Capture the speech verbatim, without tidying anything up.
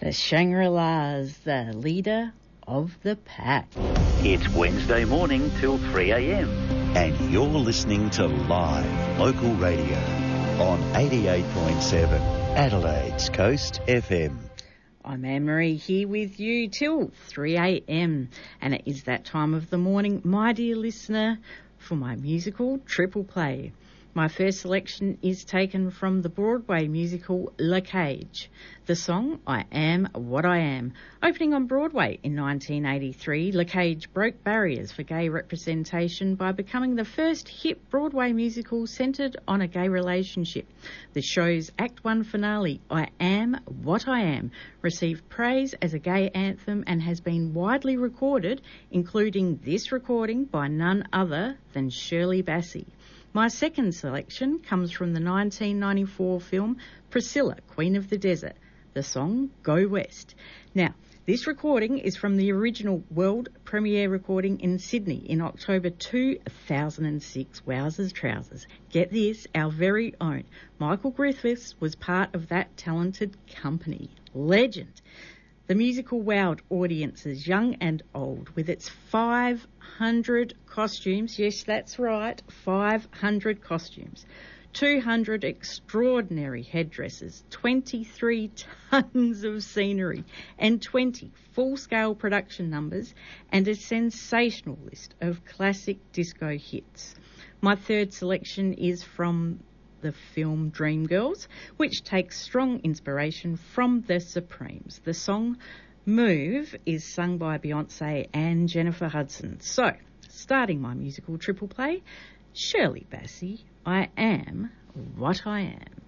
The Shangri-Las, the leader of the pack. It's Wednesday morning till three a.m. And you're listening to Live Local Radio on eighty-eight point seven Adelaide's Coast F M. I'm Anne-Marie here with you till three a.m. and it is that time of the morning, my dear listener, for my musical Triple Play. My first selection is taken from the Broadway musical Le Cage. The song, I Am What I Am. Opening on Broadway in nineteen eighty-three, Le Cage broke barriers for gay representation by becoming the first hit Broadway musical centred on a gay relationship. The show's Act One finale, I Am What I Am, received praise as a gay anthem and has been widely recorded, including this recording by none other than Shirley Bassey. My second selection comes from the nineteen ninety-four film Priscilla, Queen of the Desert, the song Go West. Now, this recording is from the original world premiere recording in Sydney in October two thousand six. Wowzers trousers. Get this, our very own Michael Griffiths was part of that talented company. Legend. The musical wowed audiences, young and old, with its five hundred costumes. Yes, that's right, five hundred costumes. two hundred extraordinary headdresses, twenty-three tons of scenery, and twenty full-scale production numbers, and a sensational list of classic disco hits. My third selection is from the film Dreamgirls, which takes strong inspiration from the Supremes. The song Move is sung by Beyonce and Jennifer Hudson. So, starting my musical Triple Play, Shirley Bassey, I Am What I Am.